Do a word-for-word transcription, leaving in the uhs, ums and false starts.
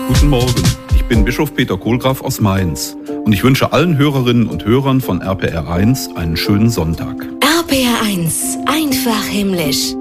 Guten Morgen, ich bin Bischof Peter Kohlgraf aus Mainz und ich wünsche allen Hörerinnen und Hörern von R P R eins einen schönen Sonntag. R P R eins, einfach himmlisch.